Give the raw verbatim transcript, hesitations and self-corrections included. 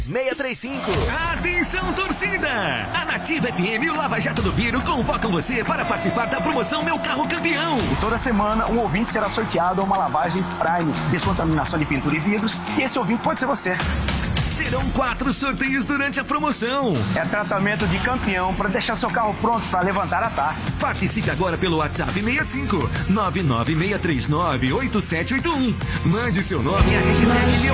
seis três cinco. Atenção, torcida! A Nativa F M e o Lava Jato do Biro convocam você para participar da promoção Meu Carro Campeão. E toda semana, um ouvinte será sorteado a uma lavagem Prime, descontaminação de pintura e vidros, e esse ouvinte pode ser você. Serão quatro sorteios durante a promoção. É tratamento de campeão para deixar seu carro pronto para levantar a taça. Participe agora pelo WhatsApp seis cinco nove nove seis três nove oito sete oito um. Mande seu nome e a hashtag